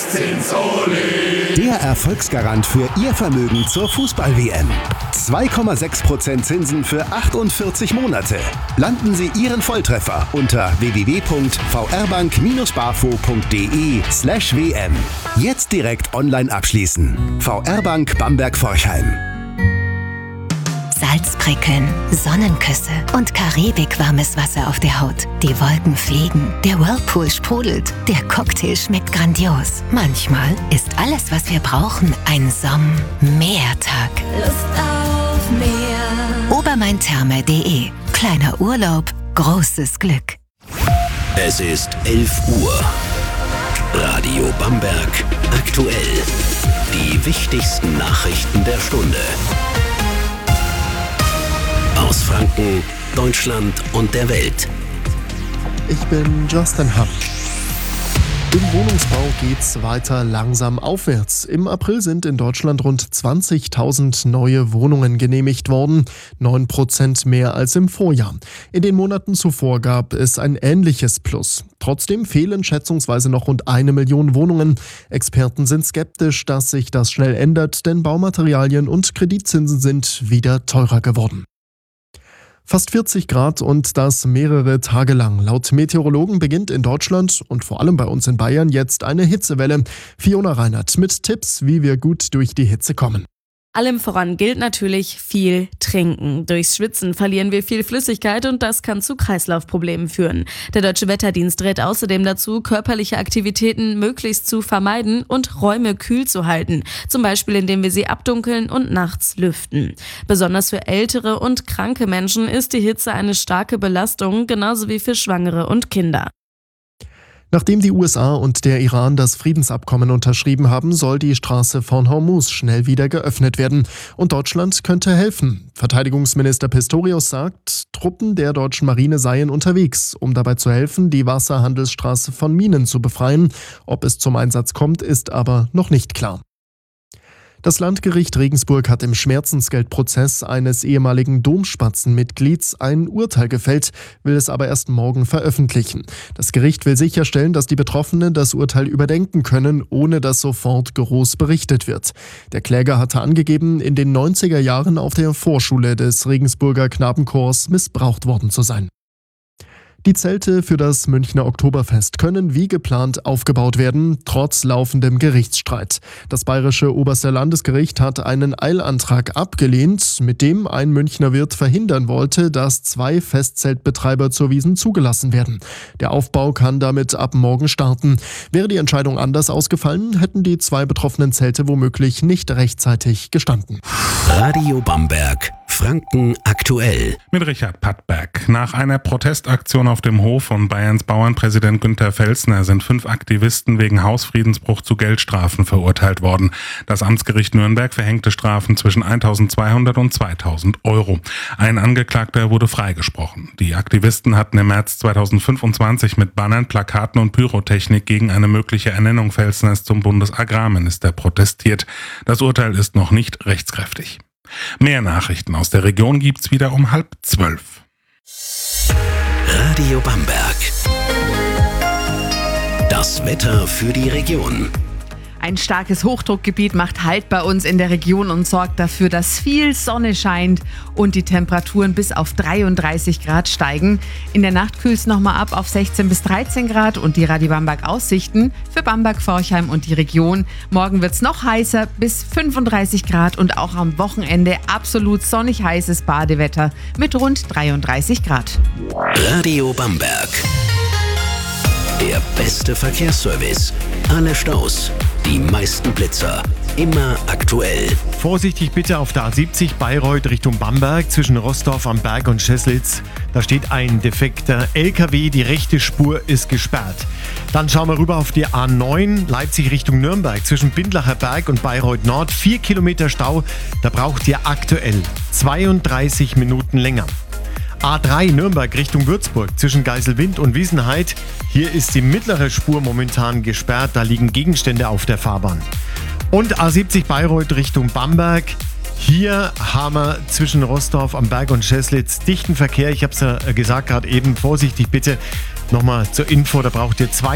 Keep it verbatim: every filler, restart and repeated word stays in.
Zinsoli. Der Erfolgsgarant für Ihr Vermögen zur Fußball-W M. zwei Komma sechs Prozent Zinsen für achtundvierzig Monate. Landen Sie Ihren Volltreffer unter w w w punkt v r bank dash bafo punkt d e slash w m. Jetzt direkt online abschließen. V R Bank Bamberg-Forchheim. Salzprickeln, Sonnenküsse und karibikwarmes Wasser auf der Haut. Die Wolken fliegen, der Whirlpool sprudelt, der Cocktail schmeckt grandios. Manchmal ist alles, was wir brauchen, ein Somm-Meertag. Lust auf Meer. Obermaintherme punkt de. Kleiner Urlaub, großes Glück. Es ist elf Uhr. Radio Bamberg aktuell. Die wichtigsten Nachrichten der Stunde. Aus Franken, Deutschland und der Welt. Ich bin Justin Huff. Im Wohnungsbau geht's weiter langsam aufwärts. Im April sind in Deutschland rund zwanzigtausend neue Wohnungen genehmigt worden, neun Prozent mehr als im Vorjahr. In den Monaten zuvor gab es ein ähnliches Plus. Trotzdem fehlen schätzungsweise noch rund eine Million Wohnungen. Experten sind skeptisch, dass sich das schnell ändert, denn Baumaterialien und Kreditzinsen sind wieder teurer geworden. Fast vierzig Grad und das mehrere Tage lang. Laut Meteorologen beginnt in Deutschland und vor allem bei uns in Bayern jetzt eine Hitzewelle. Fiona Reinhardt mit Tipps, wie wir gut durch die Hitze kommen. Allem voran gilt natürlich viel trinken. Durchs Schwitzen verlieren wir viel Flüssigkeit und das kann zu Kreislaufproblemen führen. Der Deutsche Wetterdienst rät außerdem dazu, körperliche Aktivitäten möglichst zu vermeiden und Räume kühl zu halten. Zum Beispiel, indem wir sie abdunkeln und nachts lüften. Besonders für ältere und kranke Menschen ist die Hitze eine starke Belastung, genauso wie für Schwangere und Kinder. Nachdem die U S A und der Iran das Friedensabkommen unterschrieben haben, soll die Straße von Hormuz schnell wieder geöffnet werden. Und Deutschland könnte helfen. Verteidigungsminister Pistorius sagt, Truppen der deutschen Marine seien unterwegs, um dabei zu helfen, die Wasserhandelsstraße von Minen zu befreien. Ob es zum Einsatz kommt, ist aber noch nicht klar. Das Landgericht Regensburg hat im Schmerzensgeldprozess eines ehemaligen Domspatzenmitglieds ein Urteil gefällt, will es aber erst morgen veröffentlichen. Das Gericht will sicherstellen, dass die Betroffenen das Urteil überdenken können, ohne dass sofort groß berichtet wird. Der Kläger hatte angegeben, in den neunziger Jahren auf der Vorschule des Regensburger Knabenchors missbraucht worden zu sein. Die Zelte für das Münchner Oktoberfest können wie geplant aufgebaut werden, trotz laufendem Gerichtsstreit. Das bayerische oberste Landesgericht hat einen Eilantrag abgelehnt, mit dem ein Münchner Wirt verhindern wollte, dass zwei Festzeltbetreiber zur Wiesn zugelassen werden. Der Aufbau kann damit ab morgen starten. Wäre die Entscheidung anders ausgefallen, hätten die zwei betroffenen Zelte womöglich nicht rechtzeitig gestanden. Radio Bamberg, Franken aktuell. Mit Richard Pattberg. Nach einer Protestaktion auf dem Hof von Bayerns Bauernpräsident Günther Felsner sind fünf Aktivisten wegen Hausfriedensbruch zu Geldstrafen verurteilt worden. Das Amtsgericht Nürnberg verhängte Strafen zwischen eintausendzweihundert und zweitausend Euro. Ein Angeklagter wurde freigesprochen. Die Aktivisten hatten im März zweitausendfünfundzwanzig mit Bannern, Plakaten und Pyrotechnik gegen eine mögliche Ernennung Felsners zum Bundesagrarminister protestiert. Das Urteil ist noch nicht rechtskräftig. Mehr Nachrichten aus der Region gibt's wieder um halb zwölf. Radio Bamberg. Das Wetter für die Region. Ein starkes Hochdruckgebiet macht Halt bei uns in der Region und sorgt dafür, dass viel Sonne scheint und die Temperaturen bis auf dreiunddreißig Grad steigen. In der Nacht kühlt es nochmal ab auf sechzehn bis dreizehn Grad und die Radio Bamberg Aussichten für Bamberg, Forchheim und die Region. Morgen wird es noch heißer bis fünfunddreißig Grad und auch am Wochenende absolut sonnig heißes Badewetter mit rund dreiunddreißig Grad. Radio Bamberg. Der beste Verkehrsservice. Alle Staus, die meisten Blitzer, immer aktuell. Vorsichtig bitte auf der A siebzig Bayreuth Richtung Bamberg zwischen Rostorf am Berg und Scheslitz. Da steht ein defekter L K W, die rechte Spur ist gesperrt. Dann schauen wir rüber auf die A neun Leipzig Richtung Nürnberg zwischen Bindlacher Berg und Bayreuth Nord. Vier Kilometer Stau, da braucht ihr aktuell zweiunddreißig Minuten länger. A drei Nürnberg Richtung Würzburg zwischen Geiselwind und Wiesenheid. Hier ist die mittlere Spur momentan gesperrt, da liegen Gegenstände auf der Fahrbahn. Und A siebzig Bayreuth Richtung Bamberg. Hier haben wir zwischen Rostorf am Berg und Scheslitz dichten Verkehr. Ich habe es ja gesagt gerade eben, vorsichtig bitte. Nochmal zur Info, da braucht ihr zwei